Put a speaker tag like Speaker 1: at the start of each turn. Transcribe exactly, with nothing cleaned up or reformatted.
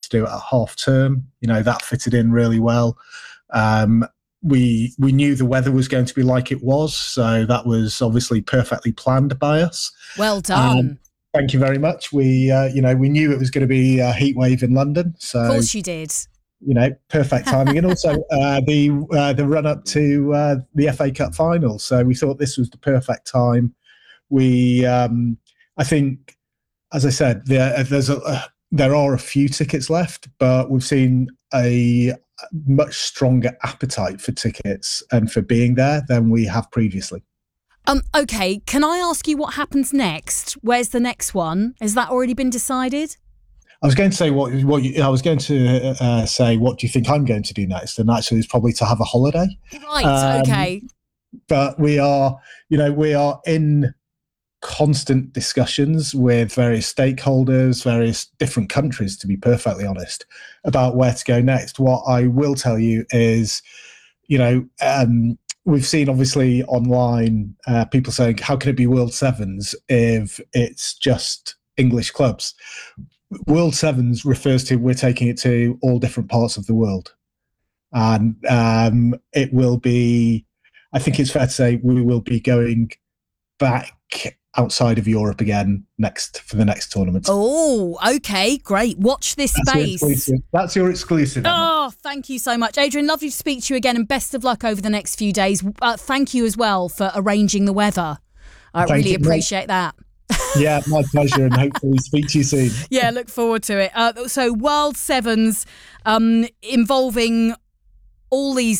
Speaker 1: do it at half term. You know, that fitted in really well. Um, we we knew the weather was going to be like it was, so that was obviously perfectly planned by us.
Speaker 2: Well done.
Speaker 1: Um, thank you very much. We, uh, you know, we knew it was going to be a heat wave in London. So,
Speaker 2: of course you did.
Speaker 1: You know, perfect timing. And also uh, the uh, the run up to uh, the F A Cup final. So we thought this was the perfect time. We, um, I think, as I said, there, there's a, uh, there are a few tickets left, but we've seen a much stronger appetite for tickets and for being there than we have previously.
Speaker 2: Um, okay, can I ask you what happens next? Where's the next one? Has that already been decided?
Speaker 1: I was going to say what what you, I was going to uh, say. What do you think I'm going to do next? And actually, it's probably to have a holiday.
Speaker 2: Right.
Speaker 1: Um,
Speaker 2: okay.
Speaker 1: But we are, you know, we are in constant discussions with various stakeholders, various different countries, to be perfectly honest, about where to go next. What I will tell you is, you know, um, we've seen obviously online uh, people saying, "How can it be World Sevens if it's just English clubs?" World Sevens refers to we're taking it to all different parts of the world. And um, it will be, I think it's fair to say, we will be going back outside of Europe again next for the next tournament.
Speaker 2: Oh, okay, great. Watch this
Speaker 1: That's
Speaker 2: space.
Speaker 1: Your exclusive. That's your exclusive. Emma.
Speaker 2: Oh, thank you so much. Adrian, lovely to speak to you again and best of luck over the next few days. Uh, thank you as well for arranging the weather. I
Speaker 1: Thank
Speaker 2: really
Speaker 1: you.
Speaker 2: appreciate that.
Speaker 1: Yeah, my pleasure, and hopefully speak to you soon.
Speaker 2: Yeah, look forward to it. Uh, so World Sevens um, involving all these